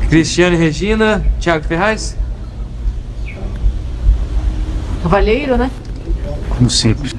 Cristiane Regina, Thiago Ferraz. Cavalheiro, né? Como sempre.